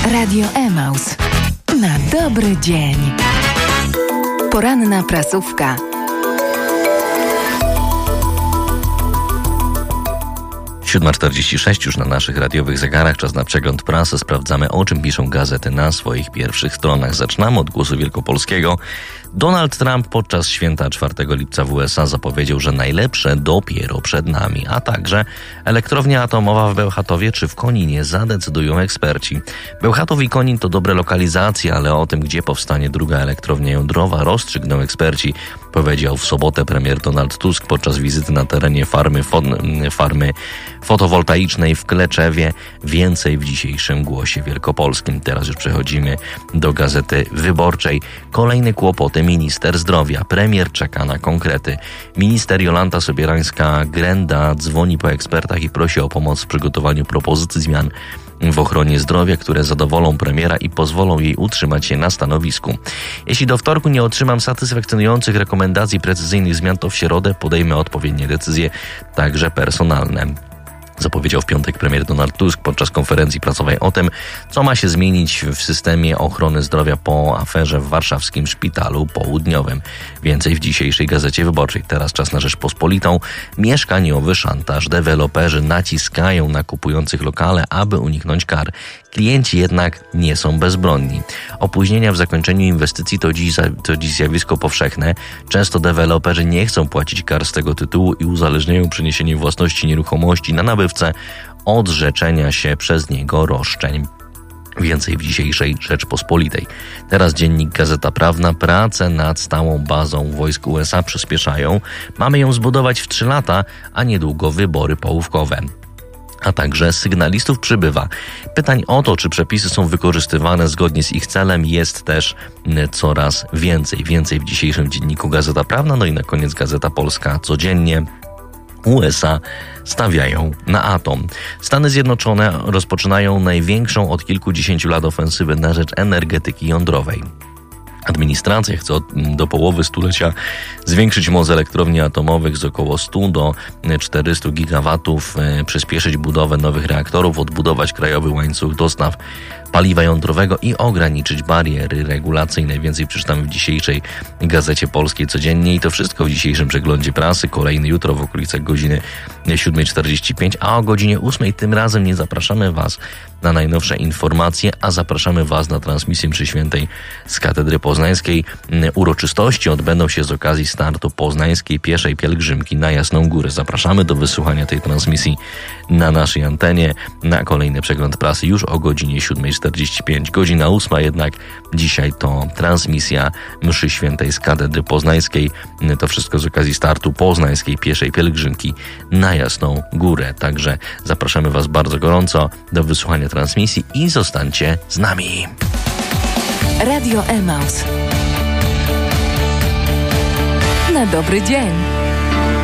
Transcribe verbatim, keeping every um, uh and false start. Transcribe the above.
Radio Emaus. Na dobry dzień. Poranna prasówka. siódma czterdzieści sześć już na naszych radiowych zegarach. Czas na przegląd prasy. Sprawdzamy, o czym piszą gazety na swoich pierwszych stronach. Zaczynamy od Głosu Wielkopolskiego. Donald Trump podczas święta czwartego lipca w U S A zapowiedział, że najlepsze dopiero przed nami, a także elektrownia atomowa w Bełchatowie czy w Koninie zadecydują eksperci. Bełchatów i Konin to dobre lokalizacje, ale o tym, gdzie powstanie druga elektrownia jądrowa, rozstrzygną eksperci, powiedział w sobotę premier Donald Tusk podczas wizyty na terenie farmy, fo- farmy fotowoltaicznej w Kleczewie. Więcej w dzisiejszym Głosie Wielkopolskim. Teraz już przechodzimy do Gazety Wyborczej. Kolejne kłopoty minister zdrowia. Premier czeka na konkrety. Minister Jolanta Sobierańska-Grenda dzwoni po ekspertach i prosi o pomoc w przygotowaniu propozycji zmian w ochronie zdrowia, które zadowolą premiera i pozwolą jej utrzymać się na stanowisku. Jeśli do wtorku nie otrzymam satysfakcjonujących rekomendacji precyzyjnych zmian, to w środę podejmę odpowiednie decyzje, także personalne. Zapowiedział w piątek premier Donald Tusk podczas konferencji prasowej o tym, co ma się zmienić w systemie ochrony zdrowia po aferze w warszawskim szpitalu południowym. Więcej w dzisiejszej Gazecie Wyborczej. Teraz czas na Rzeczpospolitą. Mieszkaniowy szantaż. Deweloperzy naciskają na kupujących lokale, aby uniknąć kar. Klienci jednak nie są bezbronni. Opóźnienia w zakończeniu inwestycji to dziś, to dziś zjawisko powszechne. Często deweloperzy nie chcą płacić kar z tego tytułu i uzależniają przeniesienie własności nieruchomości na nabywcę od rzeczenia się przez niego roszczeń. Więcej w dzisiejszej Rzeczpospolitej. Teraz dziennik Gazeta Prawna. Prace nad stałą bazą wojsk U S A przyspieszają. Mamy ją zbudować w trzy lata, a niedługo wybory połówkowe. A także sygnalistów przybywa. Pytań o to, czy przepisy są wykorzystywane zgodnie z ich celem, jest też coraz więcej. Więcej w dzisiejszym dzienniku Gazeta Prawna. No i na koniec Gazeta Polska codziennie. U S A stawiają na atom. Stany Zjednoczone rozpoczynają największą od kilkudziesięciu lat ofensywę na rzecz energetyki jądrowej. Administracja chce od, do połowy stulecia zwiększyć moc elektrowni atomowych z około stu do czterystu gigawatów, e, przyspieszyć budowę nowych reaktorów, odbudować krajowy łańcuch dostaw paliwa jądrowego i ograniczyć bariery regulacyjne. Więcej przeczytamy w dzisiejszej Gazecie Polskiej codziennie i to wszystko w dzisiejszym przeglądzie prasy. Kolejny jutro w okolicach godziny siódma czterdzieści pięć, a o godzinie ósmej tym razem nie zapraszamy Was na najnowsze informacje, a zapraszamy Was na transmisję mszy świętej z Katedry Poznańskiej. Uroczystości odbędą się z okazji startu poznańskiej pieszej pielgrzymki na Jasną Górę. Zapraszamy do wysłuchania tej transmisji na naszej antenie. Na kolejny przegląd prasy już o godzinie siódma czterdzieści pięć. Godzina ósma jednak dzisiaj to transmisja mszy świętej z Katedry Poznańskiej. To wszystko z okazji startu poznańskiej pieszej pielgrzymki na Jasną Górę. Także zapraszamy Was bardzo gorąco do wysłuchania transmisji i zostańcie z nami. Radio Emaus. Na dobry dzień.